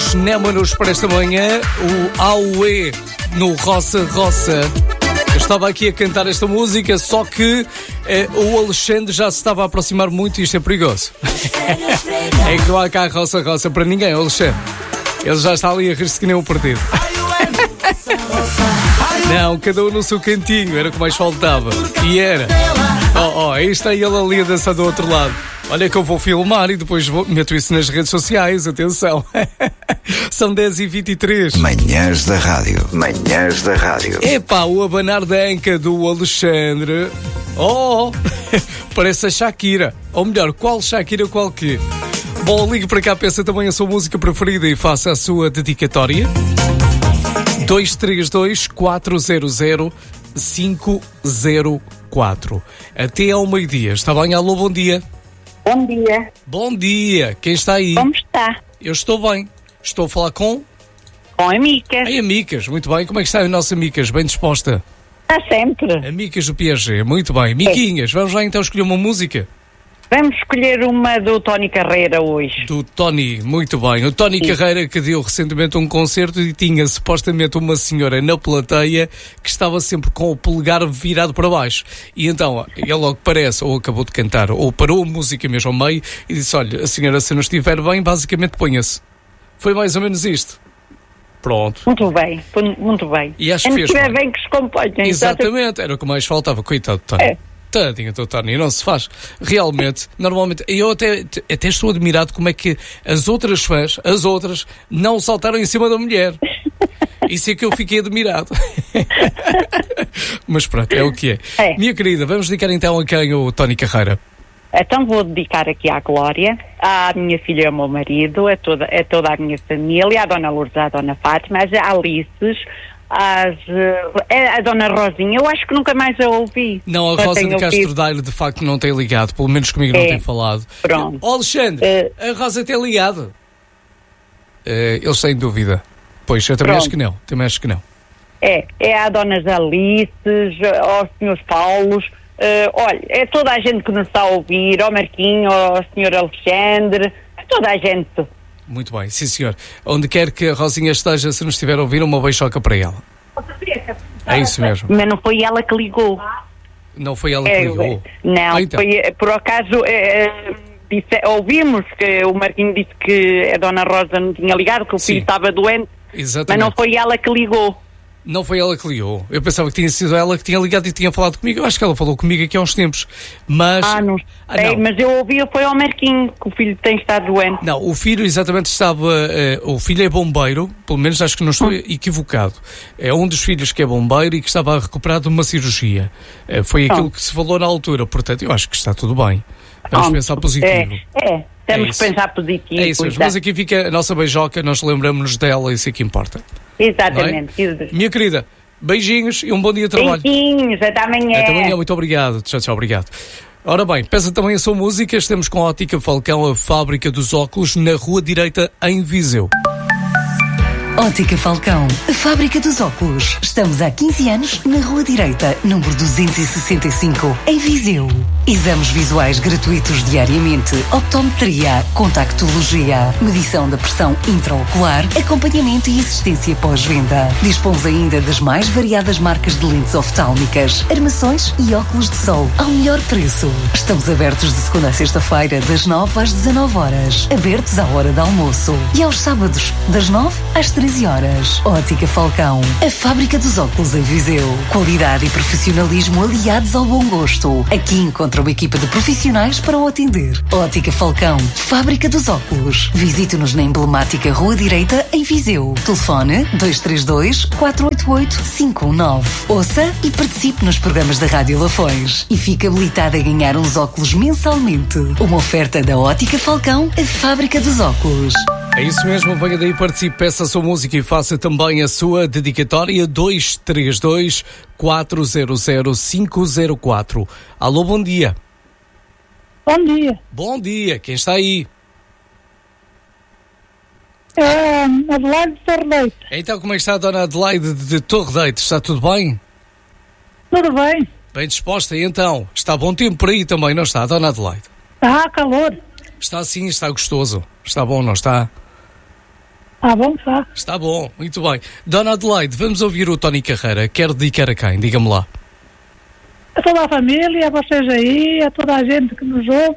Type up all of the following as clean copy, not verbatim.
os Némanos para esta manhã, o Auê no Roça Roça. Eu estava aqui a cantar esta música, só que o Alexandre já se estava a aproximar muito e isto é perigoso. É que não há cá Roça Roça para ninguém, Alexandre. Ele já está ali a rir-se que nem um partido. Não, cada um no seu cantinho, era o que mais faltava. E era. Aí está ele ali a dançar do outro lado. Olha que eu vou filmar e depois meto isso nas redes sociais, atenção. São 10h23. Manhãs da Rádio. Manhãs da Rádio. Epá, o abanar da anca do Alexandre. Parece a Shakira. Ou melhor, qual Shakira, qual quê? Bom, ligue para cá, peça também a sua música preferida e faça a sua dedicatória. 232-400-504. Até ao meio-dia. Está bem? Alô, bom dia. Bom dia. Bom dia. Quem está aí? Como está? Eu estou bem. Estou a falar com a Micas. Ai, a Micas. Muito bem. Como é que está a nossa Micas? Bem disposta? Está sempre. A Micas do Piaget. Muito bem. Miquinhas, vamos lá então escolher uma música? Vamos escolher uma do Tony Carreira hoje. Do Tony, muito bem. O Tony Carreira que deu recentemente um concerto e tinha supostamente uma senhora na plateia que estava sempre com o polegar virado para baixo. E então, ele logo parece, ou acabou de cantar, ou parou a música mesmo ao meio e disse, olha, a senhora se não estiver bem, basicamente ponha-se. Foi mais ou menos isto. Pronto. Muito bem, muito bem. E acho que fez bem. Bem que se componha. Exatamente, era o que mais faltava. Coitado do Tony. Tadinho do Tony, não se faz. Realmente, normalmente, eu até estou admirado como é que as outras fãs, não saltaram em cima da mulher. Isso é que eu fiquei admirado. Mas pronto, é o que é. Minha querida, vamos dedicar então a quem o Tony Carreira? Então vou dedicar aqui à Glória, à minha filha e ao meu marido, a toda a minha família, à Dona Lourdes, à Dona Fátima, às Alices, a Dona Rosinha. Eu acho que nunca mais a ouvi. Não, a Rosa de Castro Daire de facto não tem ligado, pelo menos comigo não tem falado. Pronto. Alexandre, a Rosa tem ligado? Eles têm dúvida. Pois, eu também acho que não. É a Dona Alices, aos Srs. Paulos. Olha, é toda a gente que nos está a ouvir, ao Marquinho, ao Sr. Alexandre, toda a gente. Muito bem, sim senhor. Onde quer que a Rosinha esteja, se nos estiver a ouvir, uma beijoca para ela. É isso mesmo. Mas não foi ela que ligou. Não foi ela que ligou? Não, então. Foi, por acaso, ouvimos que o Marquinho disse que a Dona Rosa não tinha ligado, que o filho estava doente. Exatamente. Mas não foi ela que ligou. Não foi ela que ligou. Eu pensava que tinha sido ela que tinha ligado e tinha falado comigo. Eu acho que ela falou comigo aqui há uns tempos. Mas... não sei, mas eu ouvi, foi ao Marquinho, que o filho tem estado doente. Não, o filho exatamente estava... o filho é bombeiro, pelo menos acho que não estou equivocado. É um dos filhos que é bombeiro e que estava a recuperar de uma cirurgia. Foi aquilo que se falou na altura. Portanto, eu acho que está tudo bem. Vamos pensar positivo. Temos que pensar positivo. É isso mesmo. Mas aqui fica a nossa beijoca, nós lembramos-nos dela, isso é que importa. Exatamente. Minha querida, beijinhos e um bom dia de trabalho. Beijinhos, até amanhã. Até amanhã, muito obrigado. Tchau, obrigado. Ora bem, peça também a sua música. Estamos com a Ótica Falcão, a fábrica dos óculos, na Rua Direita, em Viseu. Ótica Falcão, a fábrica dos óculos. Estamos há 15 anos na Rua Direita, número 265, em Viseu. Exames visuais gratuitos diariamente, optometria, contactologia, medição da pressão intraocular, acompanhamento e assistência pós-venda. Dispomos ainda das mais variadas marcas de lentes oftálmicas, armações e óculos de sol ao melhor preço. Estamos abertos de segunda a sexta-feira, das 9 às 19 horas. Abertos à hora de almoço. E aos sábados, das 9 às 13 horas. Ótica Falcão, a fábrica dos óculos em Viseu. Qualidade e profissionalismo aliados ao bom gosto. Aqui encontra uma equipa de profissionais para o atender. Ótica Falcão, fábrica dos óculos. Visite-nos na emblemática Rua Direita, em Viseu. Telefone 232-488-519. Ouça e participe nos programas da Rádio Lafões. E fique habilitado a ganhar uns óculos mensalmente. Uma oferta da Ótica Falcão, a fábrica dos óculos. É isso mesmo, venha daí, participe, peça a sua música e faça também a sua dedicatória. 232-400-504. Alô, bom dia. Bom dia. Bom dia, quem está aí? Adelaide de Torredeite. Então, como é que está a dona Adelaide de Torredeite? Está tudo bem? Tudo bem. Bem disposta, e então? Está bom tempo por aí também, não está, dona Adelaide? Está calor. Está sim, está gostoso. Está bom, não está? Ah, bom, está. Está bom, muito bem. Dona Adelaide, vamos ouvir o Tony Carreira. Quer dedicar a quem? Diga-me lá. A toda a família, a vocês aí, a toda a gente que nos ouve.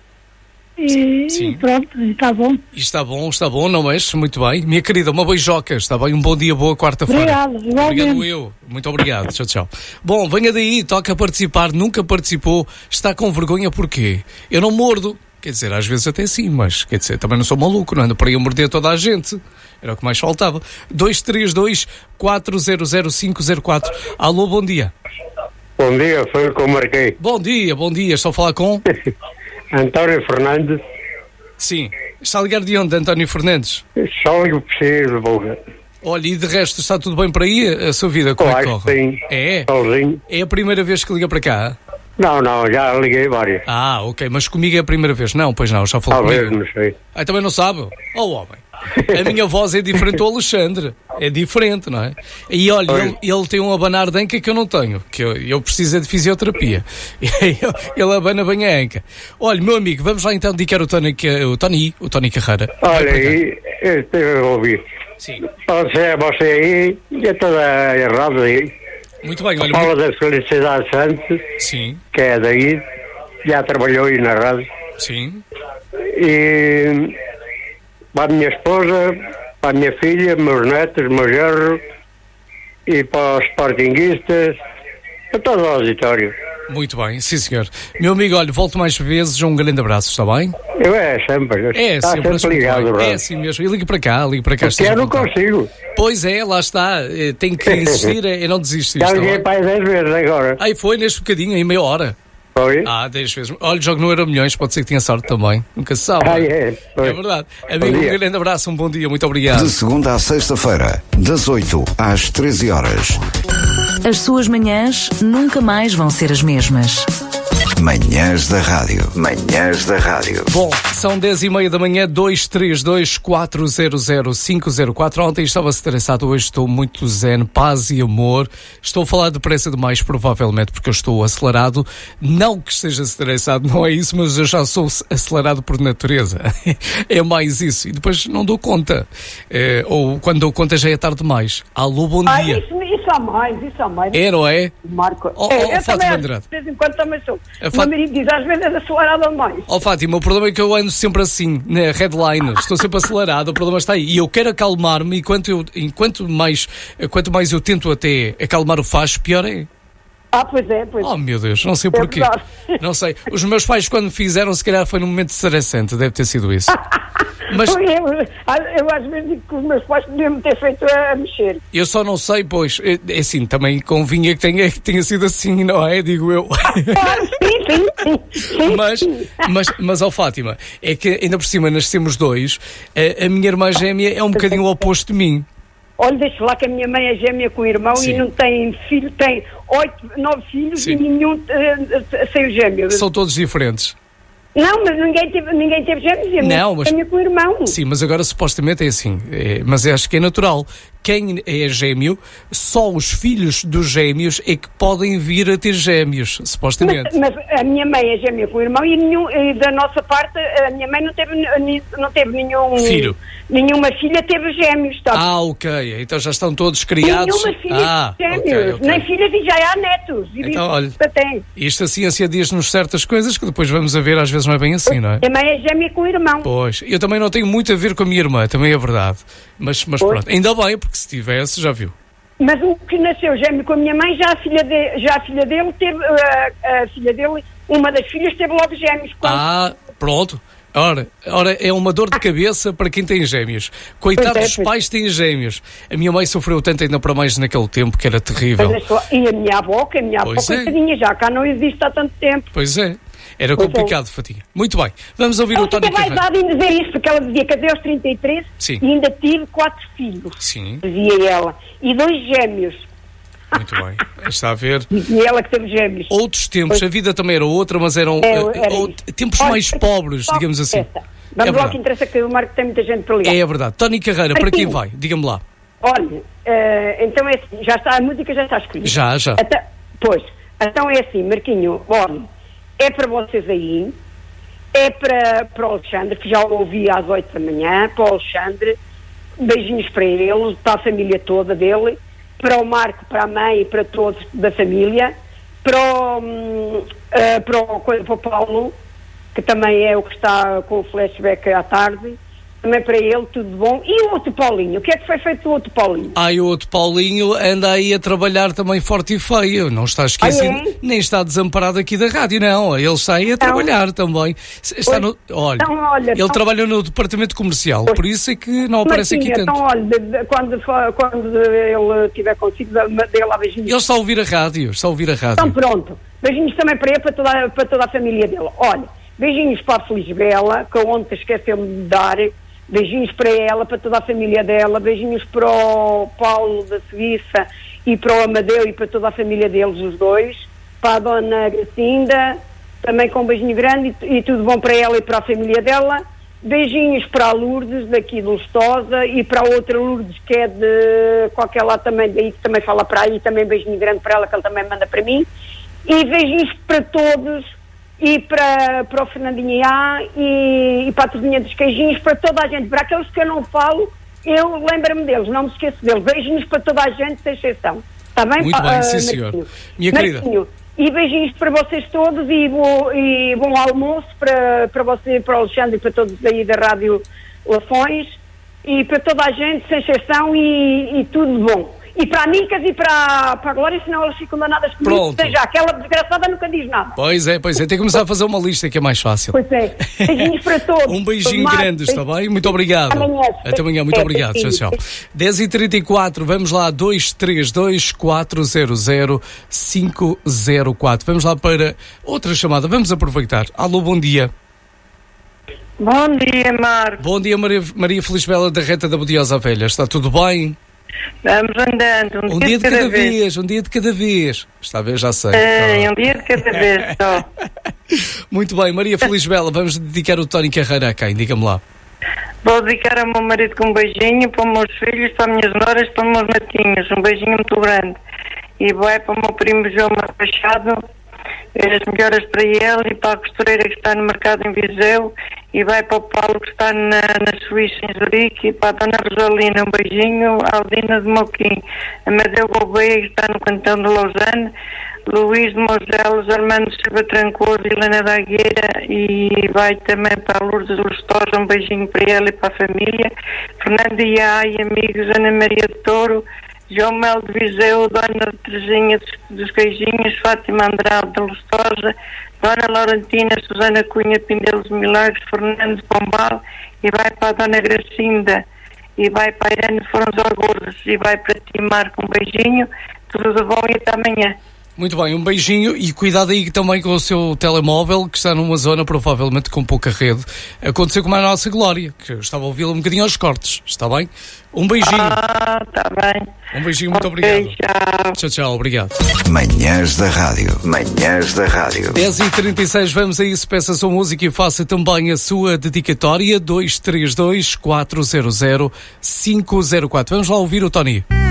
E pronto, e está bom, não mexe, muito bem. Minha querida, uma beijoca, está bem? Um bom dia, boa quarta-feira. Obrigado, igualmente. Obrigado eu, muito obrigado, tchau, tchau. Bom, venha daí, toca participar, nunca participou, está com vergonha porquê? Eu não mordo, quer dizer, às vezes até sim, mas quer dizer, também não sou maluco, não ando para ir morder toda a gente. Era o que mais faltava. 232-400-504. Alô, bom dia. Bom dia, foi o que eu marquei. Bom dia, estou a falar com... António Fernandes. Sim. Está a ligar de onde, António Fernandes? Só ligo preciso, Bolga. Olha, e de resto está tudo bem por aí? A sua vida, como é que corre? Sim. É? Sozinho. É a primeira vez que liga para cá? Não, já liguei várias. Ah, ok, mas comigo é a primeira vez. Não, pois não, já falou Talvez, comigo. não sei. Ah, também não sabe? Oh, homem. A minha voz é diferente do Alexandre. É diferente, não é? E olha, ele tem um abanar de anca que eu não tenho. Que eu preciso de fisioterapia. Ele abana bem a anca. Olha, meu amigo, vamos lá então dedicar o Tony Carreira. Olha aí, eu estive a ouvir. Sim. Você aí, é toda errada aí. Muito bem, olha. Fala da Felicidade Santos. Sim. Que é daí. Já trabalhou aí na rádio. Sim. E... para a minha esposa, para a minha filha, meus netos, meu genro, e para os sportinguistas, para todo o auditório. Muito bem, sim senhor. Meu amigo, olha, volto mais vezes, um grande abraço, está bem? Eu sempre. Está sempre ligado, é assim mesmo. E ligue para cá. Porque eu não consigo. Pois é, lá está. Tem que insistir, é não desistir. Já liguei para aí 10 vezes agora. Aí foi, neste bocadinho, em meia hora. Foi? 10 vezes. Olha, jogo no Euromilhões, pode ser que tenha sorte também. Nunca se sabe. É verdade. Amigo, um grande abraço, um bom dia, muito obrigado. De segunda à sexta-feira, das 8 às 13 horas. As suas manhãs nunca mais vão ser as mesmas. Manhãs da Rádio. Manhãs da Rádio. Bom, são 10h30 da manhã, 232-400-504. Ontem estava estressado, hoje estou muito zen, paz e amor. Estou a falar depressa demais, provavelmente, porque eu estou acelerado. Não que esteja estressado, não é isso, mas eu já sou acelerado por natureza. É mais isso. E depois não dou conta. Ou quando dou conta já é tarde demais. Alô, bom dia. Isso há mais. É, não é? Marco. Eu também, Andrade. de vez em quando também sou. A O meu marido diz, às vezes é acelerado demais. Fátima, o problema é que eu ando sempre assim, na headline, estou sempre acelerado, o problema está aí. E eu quero acalmar-me, e quanto mais eu tento até acalmar o facho, pior é. Pois é. Oh, meu Deus, não sei porquê. Não sei. Os meus pais, quando fizeram, se calhar foi num momento estressante, deve ter sido isso. Mas eu às vezes digo que os meus pais podiam ter feito a mexer. Eu só não sei, pois, é assim, também convinha que tenha sido assim, não é? Digo eu. Sim. Mas Fátima, é que ainda por cima nascemos dois, a minha irmã gêmea é um bocadinho o oposto de mim. Olha, deixa lá que a minha mãe é gêmea com o irmão. Sim. E não tem filho, tem 9 filhos. Sim. E nenhum sem o gêmeo. São todos diferentes. Não, mas ninguém teve gêmeos. Não, mas gêmea com o irmão. Sim, mas agora supostamente é assim. Mas acho que é natural. Quem é gêmeo, só os filhos dos gêmeos é que podem vir a ter gêmeos, supostamente. Mas a minha mãe é gêmea com o irmão e da nossa parte a minha mãe não teve nenhum filho. Nenhuma filha teve gêmeos. Tá? Ok. Então já estão todos criados. Nenhuma filha teve gêmeos. Okay. Nem filhas e já há netos. E então, olha, isto a ciência diz-nos certas coisas que depois vamos a ver, às vezes não é bem assim, não é? A mãe é gêmea com o irmão. Pois, eu também não tenho muito a ver com a minha irmã, também é verdade. Mas pronto, ainda bem, porque se tivesse, já viu. Mas o que nasceu gêmeo com a minha mãe, já a filha dele teve, uma das filhas teve logo gêmeos. Pronto. Ora, é uma dor de cabeça para quem tem gêmeos. Coitados dos pais têm gêmeos. A minha mãe sofreu tanto ainda para mais naquele tempo, que era terrível. E a minha avó, coitadinha, já cá não existe há tanto tempo. Pois é. Era complicado, Fatinha. Muito bem. Vamos ouvir o Tony Carreira. Ela fica em dizer isso, porque ela dizia que até aos 33 Sim. E ainda tive 4 filhos. Sim. Dizia ela. E 2 gêmeos. Muito bem. Está a ver. E ela que teve gêmeos. Outros tempos. A vida também era outra, mas eram tempos mais pobres, digamos assim. Vamos lá que interessa, que o Marco tem muita gente para ligar. É verdade. Tony Carreira, para quem vai? Diga-me lá. Olha, então é assim, a música já está escolhida. Já. Então é assim, Marquinho, olha, é para vocês aí, é para o Alexandre, que já o ouvi às 8 da manhã, para o Alexandre, beijinhos para ele, para a família toda dele, para o Marco, para a mãe e para todos da família, para o Paulo, que também é o que está com o flashback à tarde. Também para ele, tudo bom. E o outro Paulinho? O que é que foi feito do outro Paulinho? E o outro Paulinho anda aí a trabalhar também forte e feio. Não está esquecido, nem está desamparado aqui da rádio, não. Ele está aí a trabalhar também. Está no, olha, ele trabalha no departamento comercial, por isso é que não aparece aqui tanto. Então, olha, quando ele estiver consigo, dê lá beijinhos. Ele está a ouvir a rádio, Então pronto, beijinhos também para ele, para toda a família dele. Olha, beijinhos para a Felisbela, que ontem esqueceu-me de dar. Beijinhos para ela, para toda a família dela, beijinhos para o Paulo da Suíça e para o Amadeu e para toda a família deles, os dois, para a Dona Gracinda, também com um beijinho grande e tudo bom para ela e para a família dela. Beijinhos para a Lourdes, daqui de Lustosa, e para a outra Lourdes, que é de qualquer lado também, daí que também fala para aí, também beijinho grande para ela, que ele também manda para mim. E beijinhos para todos. E para o Fernandinho A e para a Terezinha dos Queijinhos, para toda a gente, para aqueles que eu não falo, eu lembro-me deles, não me esqueço deles. Beijinhos para toda a gente, sem exceção. Está bem? Muito bem, sim senhor. Minha querida. E beijinhos para vocês todos e bom almoço para você, para o Alexandre e para todos aí da Rádio Lafões e para toda a gente, sem exceção e tudo bom. E para a Nicas e para a Glória, senão elas ficam danadas comigo. Seja, aquela desgraçada nunca diz nada. Pois é. Tem que começar a fazer uma lista que é mais fácil. Pois é. Beijinhos para todos. Um beijinho grande, está bem? Muito obrigado. Até amanhã, muito obrigado. Tchau. 10h34, vamos lá, 232-400-504. Vamos lá para outra chamada. Vamos aproveitar. Alô, bom dia. Bom dia, Marco. Bom dia, Maria Felisbela da Reta da Bodiosa Velha. Está tudo bem? Vamos andando, um dia de cada vez. Um dia de cada vez. Está a ver, já sei. Um dia de cada vez só. Muito bem, Maria Felisbela, vamos dedicar o Tony Carreira a quem? Diga-me lá. Vou dedicar ao meu marido com um beijinho, para os meus filhos, para as minhas noras, para os meus netinhos. Um beijinho muito grande. E vai para o meu primo João Machado, as melhoras para ele, e para a costureira que está no mercado em Viseu, e vai para o Paulo que está na Suíça, em Zurique, e para a Dona Rosalina, um beijinho, a Aldina de Moquim, Amadeu Gouveia que está no cantão de Lausanne, Luís de Moselos, Armando Silva Trancoso, Helena da Agueira, e vai também para a Lourdes de Lustosa, um beijinho para ela e para a família, Fernando Iá e amigos, Ana Maria de Touro, João Mel de Viseu, Dona Terezinha dos Queijinhos, Fátima Andrade de Lustosa, Dona Laurentina, Susana Cunha, Pindelo dos Milagres, Fernando de Pombal, e vai para a Dona Gracinda, e vai para a Irene Foronzogorros, e vai para ti, Marco, um beijinho, tudo de bom e até amanhã. Muito bem, um beijinho e cuidado aí também com o seu telemóvel, que está numa zona provavelmente com pouca rede. Aconteceu com a nossa Glória, que eu estava a ouvi-la um bocadinho aos cortes, está bem? Um beijinho. Está bem. Um beijinho, muito obrigado. Tchau, obrigado. Manhãs da Rádio. 10h36, vamos a isso, peça a sua música e faça também a sua dedicatória, 232-400-504. Vamos lá ouvir o Tony.